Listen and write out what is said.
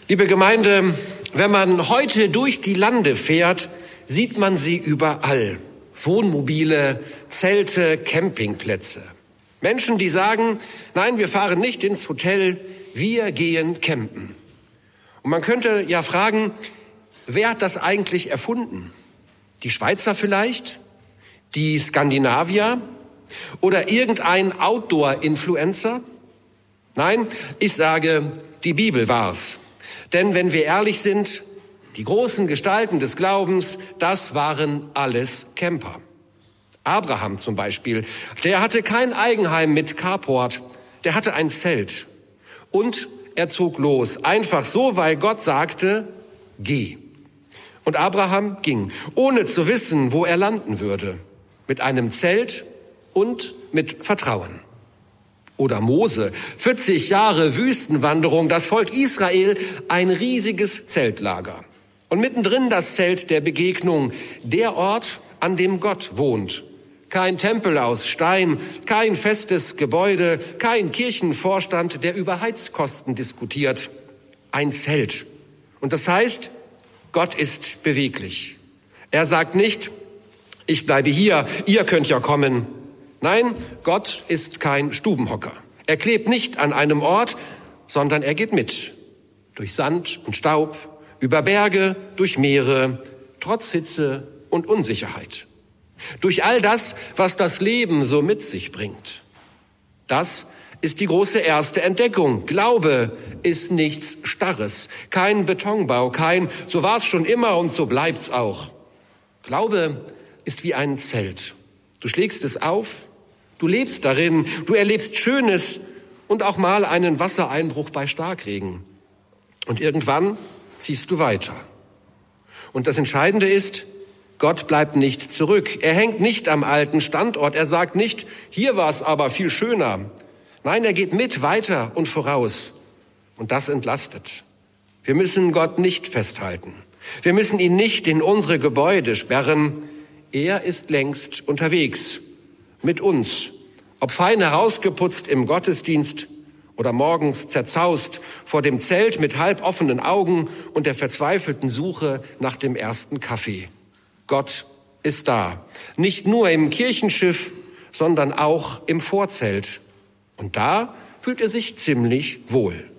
Liebe Gemeinde, wenn man heute durch die Lande fährt, sieht man sie überall. Wohnmobile, Zelte, Campingplätze. Menschen, die sagen, nein, wir fahren nicht ins Hotel, wir gehen campen. Und man könnte ja fragen, wer hat das eigentlich erfunden? Die Schweizer vielleicht? Die Skandinavier? Oder irgendein Outdoor-Influencer? Nein, ich sage, die Bibel war's. Denn wenn wir ehrlich sind, die großen Gestalten des Glaubens, das waren alles Camper. Abraham zum Beispiel, der hatte kein Eigenheim mit Carport, der hatte ein Zelt. Und er zog los, einfach so, weil Gott sagte, geh. Und Abraham ging, ohne zu wissen, wo er landen würde, mit einem Zelt und mit Vertrauen. Oder Mose, 40 Jahre Wüstenwanderung, das Volk Israel, ein riesiges Zeltlager. Und mittendrin das Zelt der Begegnung, der Ort, an dem Gott wohnt. Kein Tempel aus Stein, kein festes Gebäude, kein Kirchenvorstand, der über Heizkosten diskutiert. Ein Zelt. Und das heißt, Gott ist beweglich. Er sagt nicht, ich bleibe hier, ihr könnt ja kommen. Nein, Gott ist kein Stubenhocker. Er klebt nicht an einem Ort, sondern er geht mit. Durch Sand und Staub, über Berge, durch Meere, trotz Hitze und Unsicherheit. Durch all das, was das Leben so mit sich bringt. Das ist die große erste Entdeckung. Glaube ist nichts Starres, kein Betonbau, kein so war's schon immer und so bleibt's auch. Glaube ist wie ein Zelt. Du schlägst es auf, du lebst darin, du erlebst Schönes und auch mal einen Wassereinbruch bei Starkregen. Und irgendwann ziehst du weiter. Und das Entscheidende ist, Gott bleibt nicht zurück. Er hängt nicht am alten Standort. Er sagt nicht, hier war es aber viel schöner. Nein, er geht mit weiter und voraus. Und das entlastet. Wir müssen Gott nicht festhalten. Wir müssen ihn nicht in unsere Gebäude sperren. Er ist längst unterwegs. Mit uns. Ob fein herausgeputzt im Gottesdienst oder morgens zerzaust vor dem Zelt mit halb offenen Augen und der verzweifelten Suche nach dem ersten Kaffee. Gott ist da. Nicht nur im Kirchenschiff, sondern auch im Vorzelt. Und da fühlt er sich ziemlich wohl.